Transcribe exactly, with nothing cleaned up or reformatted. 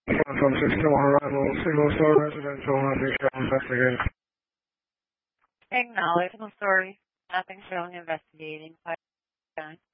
From sixteen Arrival, single story residential, nothing shall investigate. Acknowledge. Single story. Nothing showing investigating. Five nine.